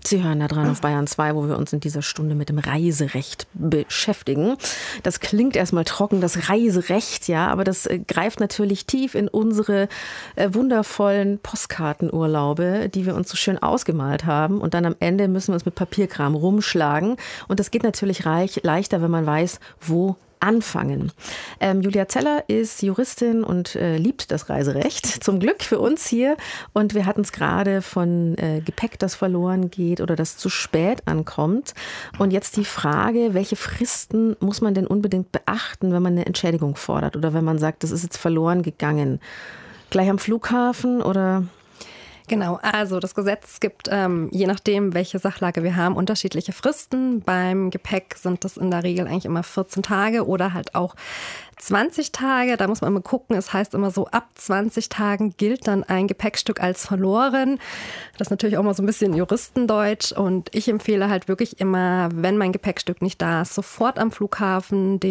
Sie hören da dran auf Bayern 2, wo wir uns in dieser Stunde mit dem Reiserecht beschäftigen. Das klingt erstmal trocken, das Reiserecht, ja, aber das greift natürlich tief in unsere wundervollen Postkartenurlaube, die wir uns so schön ausgemalt haben. Und dann am Ende müssen wir uns mit Papierkram rumschlagen. Und das geht natürlich leichter, wenn man weiß, wo anfangen. Julia Zeller ist Juristin und liebt das Reiserecht, zum Glück für uns hier. Und wir hatten es gerade von Gepäck, das verloren geht oder das zu spät ankommt. Und jetzt die Frage, welche Fristen muss man denn unbedingt beachten, wenn man eine Entschädigung fordert oder wenn man sagt, das ist jetzt verloren gegangen? Gleich am Flughafen oder? Genau, also das Gesetz gibt, je nachdem, welche Sachlage wir haben, unterschiedliche Fristen. Beim Gepäck sind das in der Regel eigentlich immer 14 Tage oder halt auch 20 Tage. Da muss man immer gucken, es heißt immer so, ab 20 Tagen gilt dann ein Gepäckstück als verloren. Das ist natürlich auch mal so ein bisschen Juristendeutsch. Und ich empfehle halt wirklich immer, wenn mein Gepäckstück nicht da ist, sofort am Flughafen